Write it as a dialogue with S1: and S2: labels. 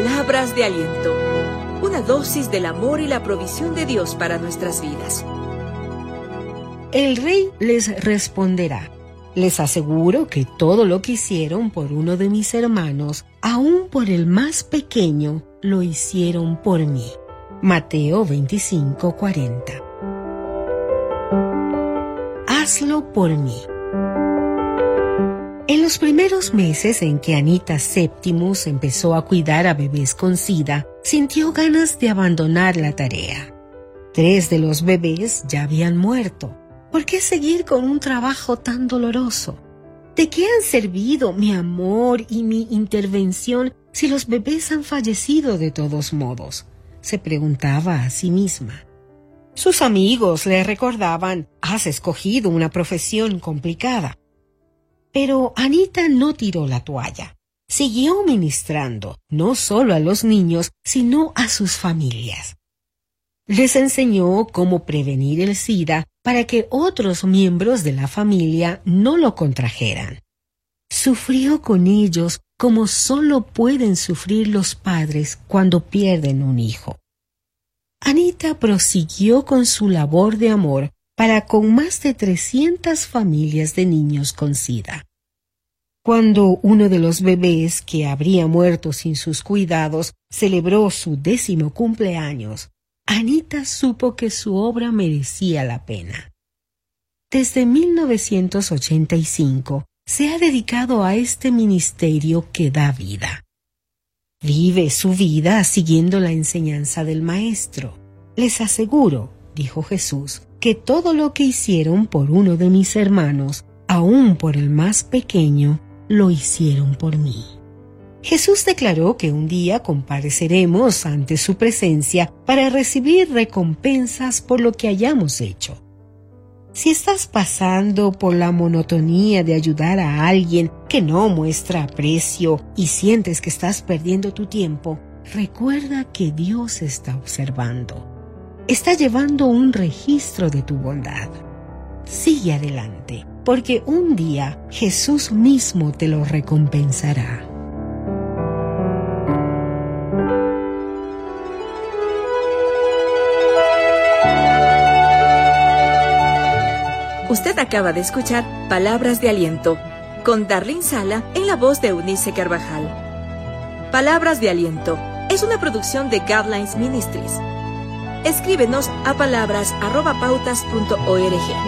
S1: Palabras de aliento. Una dosis del amor y la provisión de Dios para nuestras vidas.
S2: El rey les responderá: les aseguro que todo lo que hicieron por uno de mis hermanos, aun por el más pequeño, lo hicieron por mí. Mateo 25:40. Hazlo por mí. En los primeros meses en que Anita Septimus empezó a cuidar a bebés con SIDA, sintió ganas de abandonar la tarea. 3 de los bebés ya habían muerto. ¿Por qué seguir con un trabajo tan doloroso? ¿De qué han servido mi amor y mi intervención si los bebés han fallecido de todos modos?, se preguntaba a sí misma. Sus amigos le recordaban: has escogido una profesión complicada. Pero Anita no tiró la toalla. Siguió ministrando, no solo a los niños, sino a sus familias. Les enseñó cómo prevenir el SIDA para que otros miembros de la familia no lo contrajeran. Sufrió con ellos como solo pueden sufrir los padres cuando pierden un hijo. Anita prosiguió con su labor de amor para con más de 300 familias de niños con SIDA. Cuando uno de los bebés que habría muerto sin sus cuidados celebró su 10º cumpleaños, Anita supo que su obra merecía la pena. Desde 1985 se ha dedicado a este ministerio que da vida. Vive su vida siguiendo la enseñanza del Maestro. Les aseguro, dijo Jesús, que todo lo que hicieron por uno de mis hermanos, aun por el más pequeño, lo hicieron por mí. Jesús declaró que un día compareceremos ante su presencia para recibir recompensas por lo que hayamos hecho. Si estás pasando por la monotonía de ayudar a alguien que no muestra aprecio y sientes que estás perdiendo tu tiempo, recuerda que Dios está observando. Está llevando un registro de tu bondad. Sigue adelante, porque un día Jesús mismo te lo recompensará.
S1: Usted acaba de escuchar Palabras de Aliento, con Darlene Sala en la voz de Eunice Carvajal. Palabras de Aliento es una producción de Guidelines Ministries. Escríbenos a palabras@pautas.org.